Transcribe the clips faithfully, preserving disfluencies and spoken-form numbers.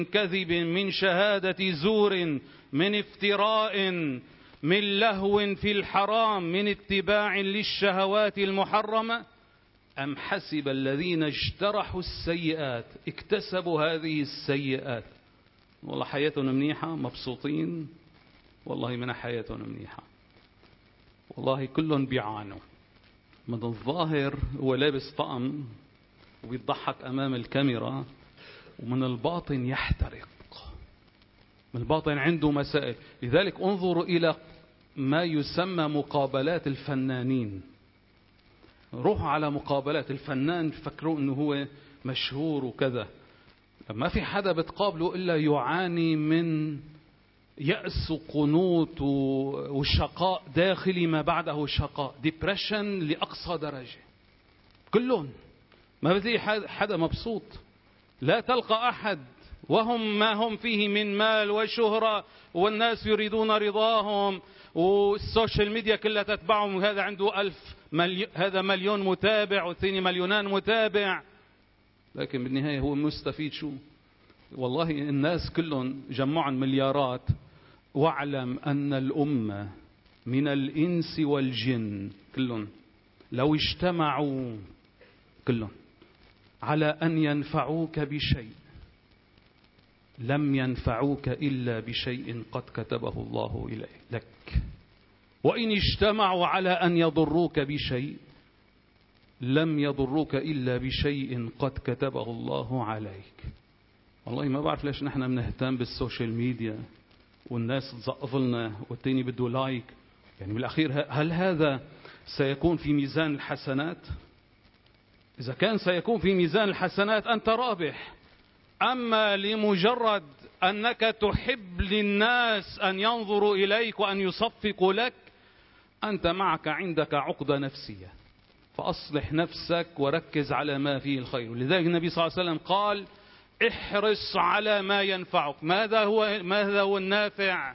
كذب، من شهادة زور، من افتراء، من لهو في الحرام، من اتباع للشهوات المحرمة. أم حسب الذين اجترحوا السيئات اكتسبوا هذه السيئات. والله حياتنا منيحة، مبسوطين، والله من حياتنا منيحة، والله كلهم بيعانوا. من الظاهر هو لابس طقم وبيضحك أمام الكاميرا، ومن الباطن يحترق، من الباطن عنده مسائل. لذلك انظروا إلى ما يسمى مقابلات الفنانين. روحوا على مقابلات الفنان، فكروا انه هو مشهور وكذا، ما في حدا بتقابله إلا يعاني من يأس وقنوط وشقاء داخلي ما بعده شقاء، ديبريشن لأقصى درجة. كلهم ما بتلاقي حدا مبسوط. لا تلقى أحد وهم ما هم فيه من مال وشهرة، والناس يريدون رضاهم، والسوشيال ميديا كلها تتبعهم. هذا عنده ألف ملي... هذا مليون متابع، والثاني مليونان متابع، لكن بالنهاية هو مستفيد شو؟ والله الناس كلهم جمعوا مليارات. واعلم أن الأمة من الإنس والجن كلهم لو اجتمعوا كلهم على أن ينفعوك بشيء لم ينفعوك إلا بشيء قد كتبه الله لك، وإن اجتمعوا على أن يضروك بشيء لم يضروك إلا بشيء قد كتبه الله عليك. والله ما بعرف ليش نحن بنهتم بالسوشيال ميديا، والناس تزقف لنا، والتاني بده لايك. يعني بالأخير هل هذا سيكون في ميزان الحسنات؟ إذا كان سيكون في ميزان الحسنات أنت رابح. أما لمجرد أنك تحب للناس أن ينظروا إليك وأن يصفقوا لك، أنت معك عندك عقدة نفسية. فأصلح نفسك وركز على ما فيه الخير. لذلك النبي صلى الله عليه وسلم قال: احرص على ما ينفعك. ماذا هو ماذا هو النافع؟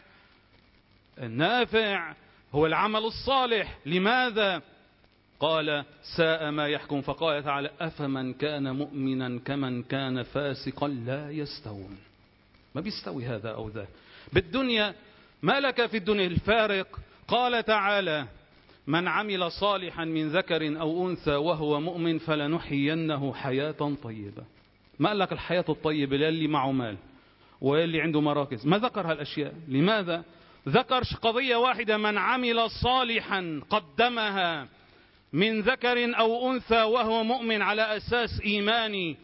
النافع هو العمل الصالح. لماذا؟ قال: ساء ما يحكم. فقال تعالى: أفمن كان مؤمنا كمن كان فاسقا لا يستوون. ما بيستوي هذا أو ذا. بالدنيا ما لك في الدنيا الفارق. قال تعالى: من عمل صالحا من ذكر أو أنثى وهو مؤمن فلنحيينه حياة طيبة. ما قال لك الحياة الطيبة للي معه مال واللي عنده مراكز، ما ذكر هالأشياء. لماذا؟ ذكر قضية واحدة: من عمل صالحا قدمها من ذكر أو أنثى وهو مؤمن على أساس إيماني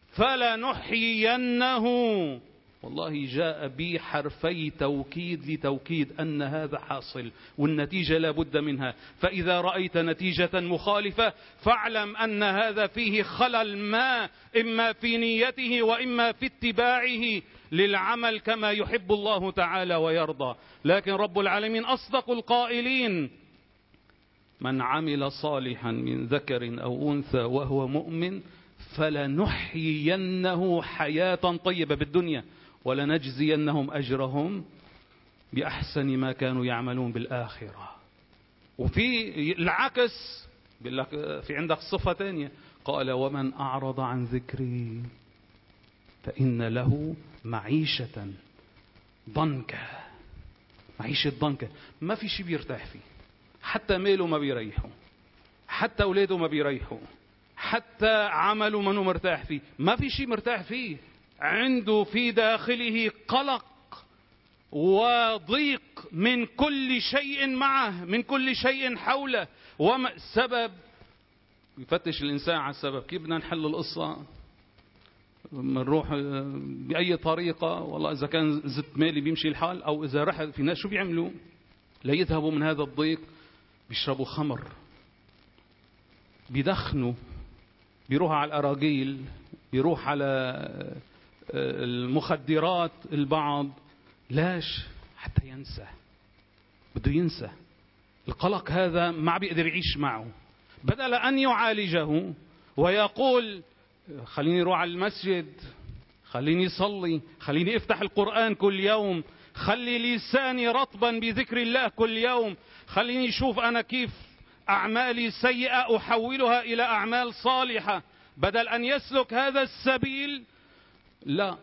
فلنحيينه. والله جاء بي حرفي توكيد لتوكيد أن هذا حاصل، والنتيجة لا بد منها. فإذا رأيت نتيجة مخالفة فاعلم أن هذا فيه خلل ما، إما في نيته وإما في اتباعه للعمل كما يحب الله تعالى ويرضى. لكن رب العالمين أصدق القائلين: من عمل صالحا من ذكر أو أنثى وهو مؤمن فلنحيينه حياة طيبة بالدنيا ولنجزينهم أجرهم بأحسن ما كانوا يعملون بالآخرة. وفي العكس في عندك صفة ثانية، قال: ومن أعرض عن ذكري فإن له معيشة ضنكا. معيشة ضنكا، ما في شيء بيرتاح فيه، حتى ماله ما بيريحه، حتى أولاده ما بيريحوا، حتى عمله منه مرتاح فيه، ما في شيء مرتاح فيه. عنده في داخله قلق وضيق من كل شيء معه، من كل شيء حوله. وما السبب؟ يفتش الإنسان على السبب. كيف بدنا نحل القصة؟ بنروح بأي طريقة. والله إذا كان زت مالي بيمشي الحال، أو إذا رح في ناس شو بيعملوا ليذهبوا من هذا الضيق؟ بيشربوا خمر، بيدخنوا، بيروح على الأراجيل، بيروح على المخدرات البعض. لاش؟ حتى ينسى، بده ينسى. القلق هذا ما بيقدر يعيش معه. بدل أن يعالجه ويقول: خليني اروح على المسجد، خليني صلي، خليني افتح القرآن كل يوم، خلي لساني رطبا بذكر الله كل يوم، خليني اشوف انا كيف اعمالي سيئة احولها الى اعمال صالحة، بدل ان يسلك هذا السبيل، لا،